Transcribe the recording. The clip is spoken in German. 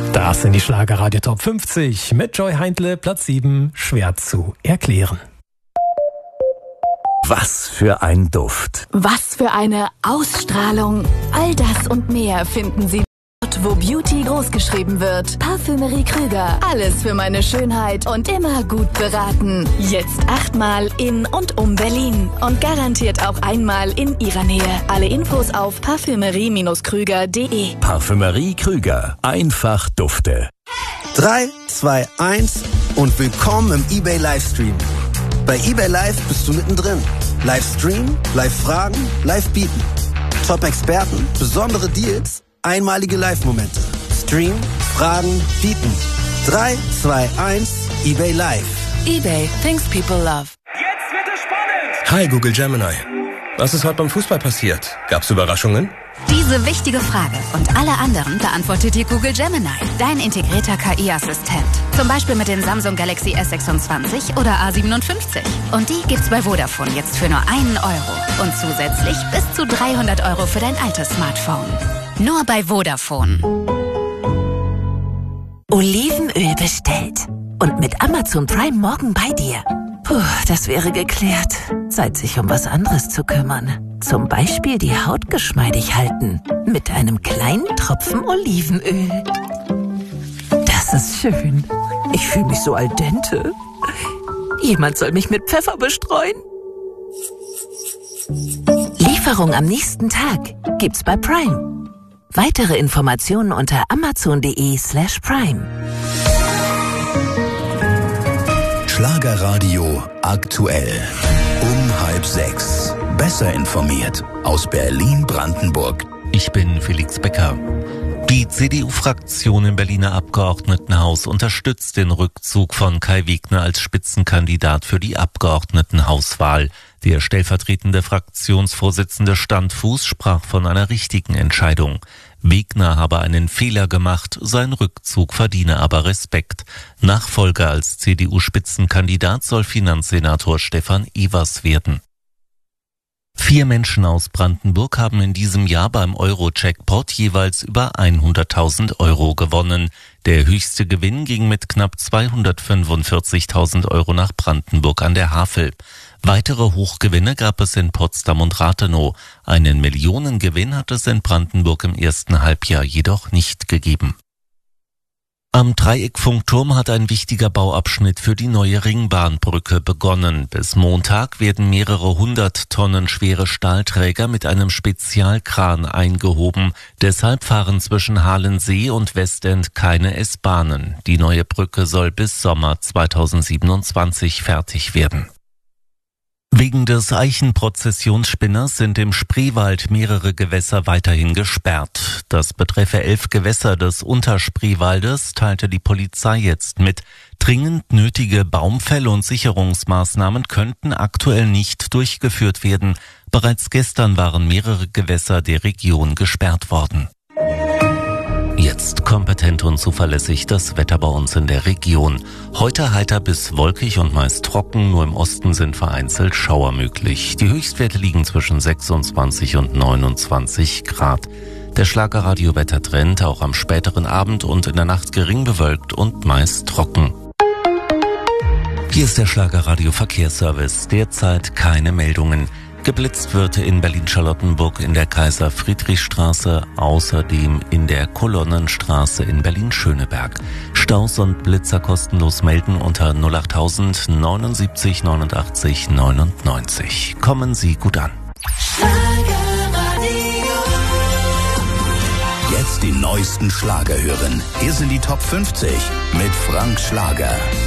Das sind die Schlagerradio Top 50 mit Joy Heindle, Platz 7, schwer zu erklären. Was für ein Duft. Was für eine Ausstrahlung. All das und mehr finden Sie dort, wo Beauty großgeschrieben wird. Parfümerie Krüger. Alles für meine Schönheit und immer gut beraten. Jetzt 8-mal in und um Berlin. Und garantiert auch einmal in Ihrer Nähe. Alle Infos auf parfümerie-krüger.de. Parfümerie Krüger. Einfach Dufte. 3, 2, 1 und willkommen im eBay Livestream. Bei eBay Live bist du mittendrin. Livestream, Live-Fragen, Live-Bieten. Top-Experten, besondere Deals, einmalige Live-Momente. Stream, Fragen, Bieten. 3, 2, 1, eBay Live. eBay, things people love. Jetzt wird es spannend! Hi Google Gemini. Was ist heute beim Fußball passiert? Gab's Überraschungen? Diese wichtige Frage und alle anderen beantwortet dir Google Gemini, dein integrierter KI-Assistent. Zum Beispiel mit den Samsung Galaxy S26 oder A57. Und die gibt's bei Vodafone jetzt für nur €1. Und zusätzlich bis zu 300 € für dein altes Smartphone. Nur bei Vodafone. Olivenöl bestellt. Und mit Amazon Prime morgen bei dir. Puh, das wäre geklärt. Zeit, sich um was anderes zu kümmern. Zum Beispiel die Haut geschmeidig halten. Mit einem kleinen Tropfen Olivenöl. Das ist schön. Ich fühle mich so al dente. Jemand soll mich mit Pfeffer bestreuen. Lieferung am nächsten Tag gibt's bei Prime. Weitere Informationen unter amazon.de/prime. Schlagerradio aktuell. Um 5:30. Besser informiert aus Berlin-Brandenburg. Ich bin Felix Becker. Die CDU-Fraktion im Berliner Abgeordnetenhaus unterstützt den Rückzug von Kai Wegner als Spitzenkandidat für die Abgeordnetenhauswahl. Der stellvertretende Fraktionsvorsitzende Standfuß sprach von einer richtigen Entscheidung. Wegner habe einen Fehler gemacht, sein Rückzug verdiene aber Respekt. Nachfolger als CDU-Spitzenkandidat soll Finanzsenator Stefan Evers werden. 4 Menschen aus Brandenburg haben in diesem Jahr beim Euro-Jackpot jeweils über 100.000 € gewonnen. Der höchste Gewinn ging mit knapp 245.000 € nach Brandenburg an der Havel. Weitere Hochgewinne gab es in Potsdam und Rathenow. Einen Millionengewinn hat es in Brandenburg im ersten Halbjahr jedoch nicht gegeben. Am Dreieckfunkturm hat ein wichtiger Bauabschnitt für die neue Ringbahnbrücke begonnen. Bis Montag werden mehrere 100 Tonnen schwere Stahlträger mit einem Spezialkran eingehoben. Deshalb fahren zwischen Halensee und Westend keine S-Bahnen. Die neue Brücke soll bis Sommer 2027 fertig werden. Wegen des Eichenprozessionsspinners sind im Spreewald mehrere Gewässer weiterhin gesperrt. Das betreffe 11 Gewässer des Unterspreewaldes, teilte die Polizei jetzt mit. Dringend nötige Baumfäll- und Sicherungsmaßnahmen könnten aktuell nicht durchgeführt werden. Bereits gestern waren mehrere Gewässer der Region gesperrt worden. Jetzt kompetent und zuverlässig das Wetter bei uns in der Region. Heute heiter bis wolkig und meist trocken, nur im Osten sind vereinzelt Schauer möglich. Die Höchstwerte liegen zwischen 26 und 29 Grad. Der Schlagerradio-Wettertrend auch am späteren Abend und in der Nacht gering bewölkt und meist trocken. Hier ist der Schlagerradio-Verkehrsservice. Derzeit keine Meldungen. Geblitzt wird in Berlin-Charlottenburg in der Kaiser-Friedrich-Straße, außerdem in der Kolonnenstraße in Berlin-Schöneberg. Staus und Blitzer kostenlos melden unter 08000 79 89 99. Kommen Sie gut an. Jetzt die neuesten Schlager hören. Hier sind die Top 50 mit Frank Schlager.